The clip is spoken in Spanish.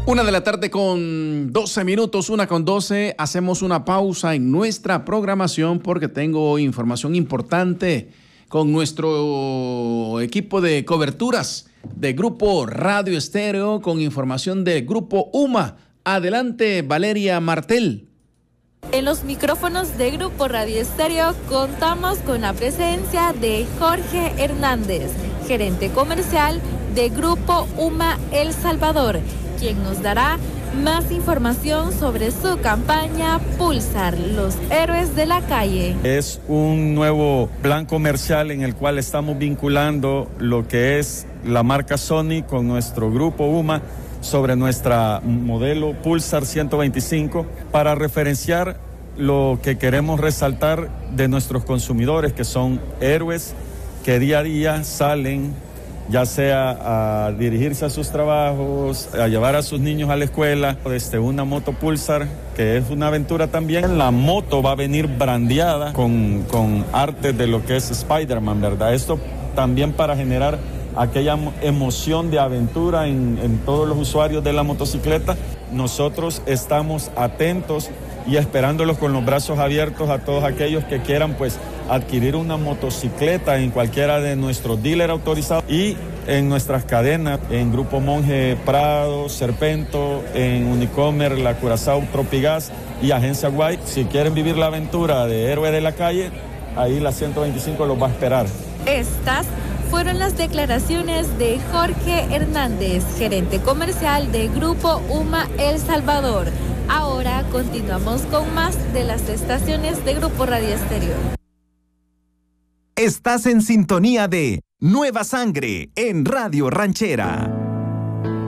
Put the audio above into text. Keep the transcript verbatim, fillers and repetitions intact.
Una de la tarde con doce minutos, una con doce. Hacemos una pausa en nuestra programación porque tengo información importante con nuestro equipo de coberturas de Grupo Radio Estéreo, con información del Grupo UMA. Adelante, Valeria Martel. En los micrófonos de Grupo Radio Estéreo contamos con la presencia de Jorge Hernández, gerente comercial de Grupo UMA El Salvador, quien nos dará más información sobre su campaña Pulsar, los héroes de la calle. Es un nuevo plan comercial en el cual estamos vinculando lo que es la marca Sony con nuestro Grupo UMA sobre nuestra modelo Pulsar ciento veinticinco para referenciar lo que queremos resaltar de nuestros consumidores, que son héroes que día a día salen, ya sea a dirigirse a sus trabajos, a llevar a sus niños a la escuela, desde una moto Pulsar, que es una aventura también. La moto va a venir brandeada con, con arte de lo que es Spider-Man, ¿verdad? Esto también para generar aquella emoción de aventura en, en todos los usuarios de la motocicleta. Nosotros estamos atentos y esperándolos con los brazos abiertos a todos aquellos que quieran pues adquirir una motocicleta en cualquiera de nuestros dealers autorizados y en nuestras cadenas, en Grupo Monje Prado, Serpento, en Unicomer, La Curazao, Tropigas y Agencia White. Si quieren vivir la aventura de héroe de la calle, ahí la ciento veinticinco los va a esperar. Estas fueron las declaraciones de Jorge Hernández, gerente comercial de Grupo UMA El Salvador. Ahora continuamos con más de las estaciones de Grupo Radio Estéreo. Estás en sintonía de Nueva Sangre en Radio Ranchera.